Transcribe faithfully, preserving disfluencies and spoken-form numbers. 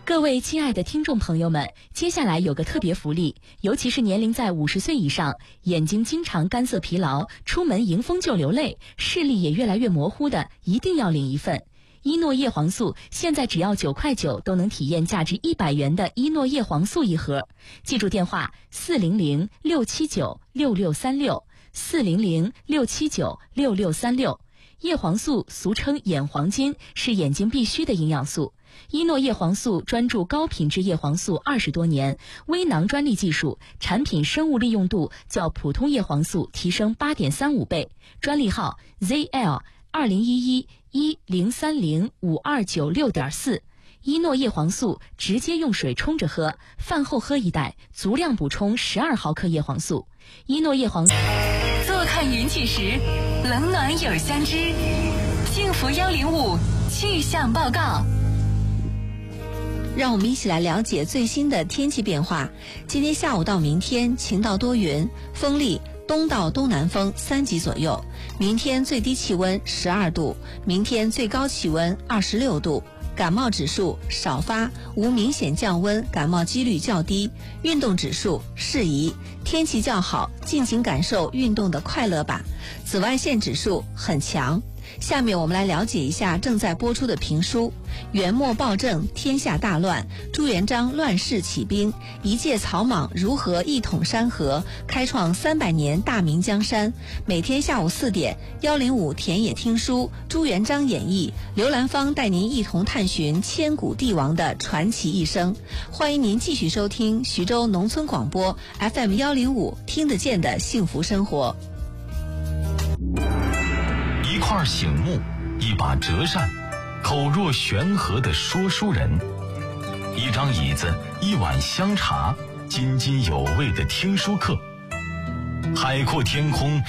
各位亲爱的听众朋友们，接下来有个特别福利，尤其是年龄在五十岁以上，眼睛经常干涩疲劳，出门迎风就流泪，视力也越来越模糊的，一定要领一份。伊诺叶黄素现在只要九块九都能体验价值一百元的伊诺叶黄素一盒。记住电话四零零六七九六六三六四零零六七九六六三六。叶黄素俗称眼黄金，是眼睛必须的营养素。伊诺叶黄素专注高品质叶黄素二十多年，微囊专利技术，产品生物利用度较普通叶黄素提升 八点三五 倍。专利号 Z L 二零一一一零三零五二九六点四。伊诺叶黄素直接用水冲着喝，饭后喝一袋，足量补充十二毫克叶黄素。伊诺叶黄素。 坐看云起时，冷暖有相知。幸福一零五气象报告。 让我们一起来了解最新的天气变化。今天下午到明天晴到多云，风力东到东南风三级左右。明天最低气温十二度，明天最高气温二十六度。感冒指数少发，无明显降温，感冒几率较低。运动指数适宜，天气较好，尽情感受运动的快乐吧。紫外线指数很强。下面我们来了解一下正在播出的评书《元末暴政，天下大乱，朱元璋乱世起兵，一介草莽如何一统山河，开创三百年大明江山》。每天下午四点，幺零五田野听书，朱元璋演义，刘兰芳带您一同探寻千古帝王的传奇一生。欢迎您继续收听徐州农村广播 F M 幺零五，听得见的幸福生活。 一块醒木，一把折扇，口若悬河的说书人，一张椅子，一碗香茶，津津有味的听书课，海阔天空。